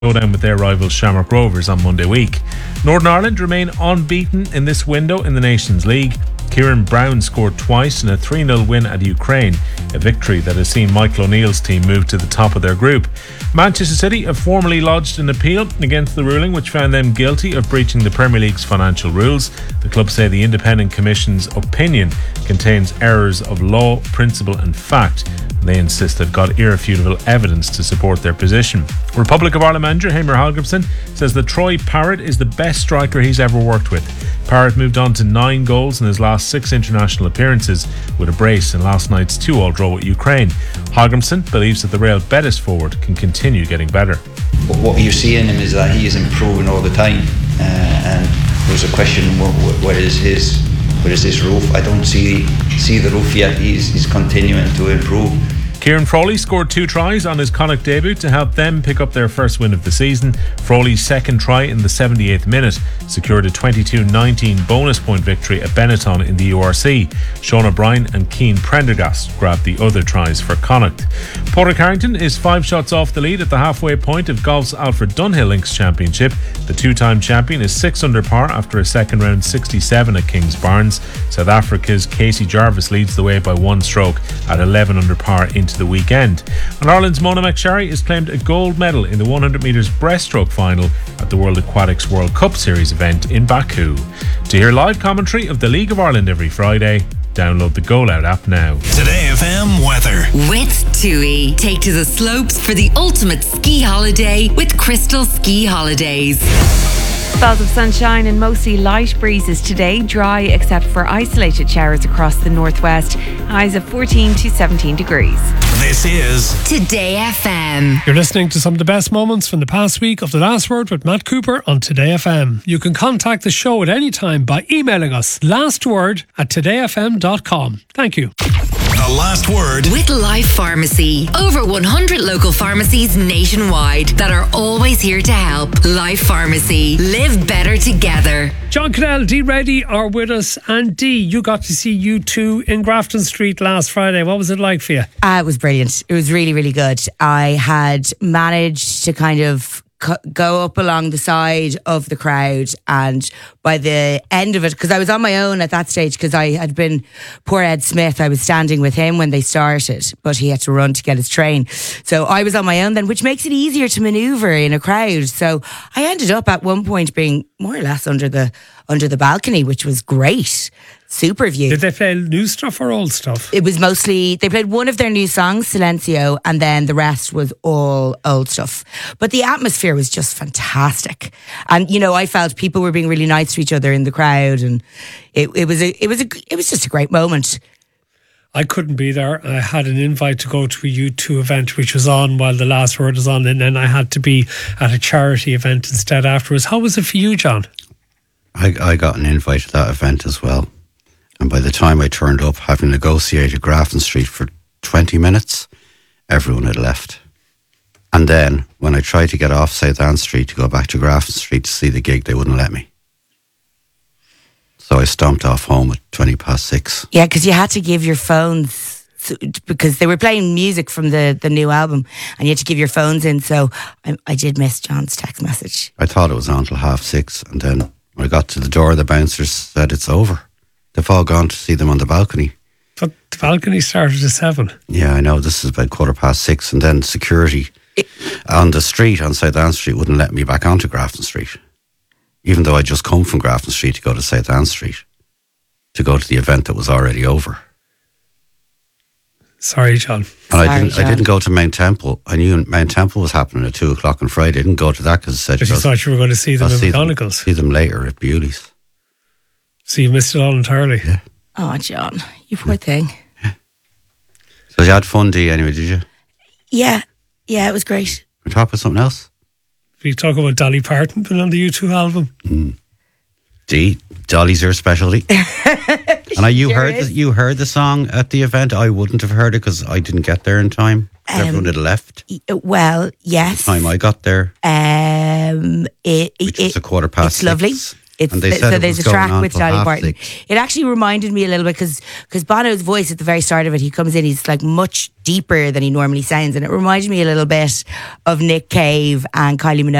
showdown with their rivals Shamrock Rovers on Monday week. Northern Ireland remain unbeaten in this window in the Nations League. Kieran Brown scored twice in a 3-0 win at Ukraine, a victory that has seen Michael O'Neill's team move to the top of their group. Manchester City have formally lodged an appeal against the ruling which found them guilty of breaching the Premier League's financial rules. The club say the Independent Commission's opinion contains errors of law, principle and fact. They insist they've got irrefutable evidence to support their position. Republic of Ireland manager Heimir Hallgrímsson says that Troy Parrott is the best striker he's ever worked with. Parrott moved on to 9 goals in his last 6 international appearances with a brace in last night's 2-2 draw with Ukraine. Hallgrímsson believes that the Real Betis forward can continue getting better. What you see in him is that he is improving all the time, and there's a question: what is his roof? I don't see the roof yet. He's continuing to improve. Kieran Frawley scored 2 tries on his Connacht debut to help them pick up their first win of the season. Frawley's second try in the 78th minute secured a 22-19 bonus point victory at Benetton in the URC. Sean O'Brien and Keane Prendergast grabbed the other tries for Connacht. Porter Carrington is 5 shots off the lead at the halfway point of golf's Alfred Dunhill Links Championship. The 2-time champion is 6 under par after a second round 67 at Kings Barnes. South Africa's Casey Jarvis leads the way by 1 stroke at 11 under par into the weekend. And Ireland's Mona McSharry has claimed a gold medal in the 100 metres breaststroke final at the World Aquatics World Cup Series event in Baku. To hear live commentary of the League of Ireland every Friday, download the Goal Out app now. Today FM weather. With TUI. Take to the slopes for the ultimate ski holiday with Crystal Ski Holidays. Spells of sunshine and mostly light breezes today, dry except for isolated showers across the northwest. Highs of 14 to 17 degrees. This is Today FM. You're listening to some of the best moments from the past week of The Last Word with Matt Cooper on Today FM. You can contact the show at any time by emailing us lastword@todayfm.com. Thank you. The Last Word with Life Pharmacy. Over 100 local pharmacies nationwide that are always here to help. Life Pharmacy. Live better together. John Cadell, Dee Reddy are with us. And Dee, you got to see U2 in Grafton Street last Friday. What was it like for you? It was brilliant. It was really, really good. I had managed to kind of go up along the side of the crowd, and by the end of it, because I was on my own at that stage, because I had been, poor Ed Smith, I was standing with him when they started, but he had to run to get his train, so I was on my own then, which makes it easier to manoeuvre in a crowd. So I ended up at one point being more or less under the balcony, which was great. Super view. Did they play new stuff or old stuff? It was mostly, they played one of their new songs, Silencio, and then the rest was all old stuff. But the atmosphere was just fantastic. And, you know, I felt people were being really nice to each other in the crowd, and it was just a great moment. I couldn't be there. I had an invite to go to a U2 event which was on while The Last Word was on, and then I had to be at a charity event instead afterwards. How was it for you, John? I got an invite to that event as well. And by the time I turned up, having negotiated Grafton Street for 20 minutes, everyone had left. And then, when I tried to get off South Anne Street to go back to Grafton Street to see the gig, they wouldn't let me. So I stomped off home at 6:20. Yeah, because you had to give your phones, because they were playing music from the new album, and you had to give your phones in. So I did miss John's text message. I thought it was on till 6:30, and then when I got to the door, the bouncers said it's over. They've all gone to see them on the balcony. But the balcony started at 7. Yeah, I know. This is about 6:15. And then security on the street, on South Anne Street, wouldn't let me back onto Grafton Street. Even though I'd just come from Grafton Street to go to South Anne Street, to go to the event that was already over. Sorry, John. I didn't go to Mount Temple. I knew Mount Temple was happening at 2:00 on Friday. I didn't go to that because it said... You thought you were going to see them in McGonagall's. See them later at Bewley's. So you missed it all entirely. Yeah. Oh, John, you poor thing. Yeah. So you had fun, Dee, anyway, did you? Yeah, it was great. We're talking about something else? We talk about Dolly Parton being on the U2 album. Dee, Dolly's your specialty. And you heard the song at the event. I wouldn't have heard it because I didn't get there in time. Everyone had left. Well, yes. By the time I got there, which was 6:15. It's lovely. It's And they said so it there's was a going track on with till Dolly Parton. 6:30. It actually reminded me a little bit because Bono's voice at the very start of it, he comes in, he's like much deeper than he normally sounds, and it reminded me a little bit of Nick Cave and Kylie Minogue.